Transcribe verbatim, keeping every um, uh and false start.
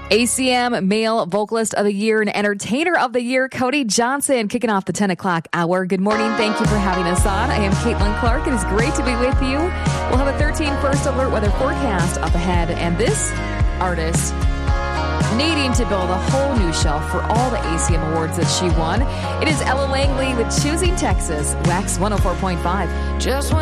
A C M Male Vocalist of the Year and Entertainer of the Year, Cody Johnson, kicking off the ten o'clock hour. Good morning. Thank you for having us on. I am Caitlin Clark. It is great to be with you. We'll have a thirteen first alert weather forecast up ahead. And this artist needing to build a whole new shelf for all the A C M awards that she won. It is Ella Langley with Choosing Texas, Wax one oh four point five. Just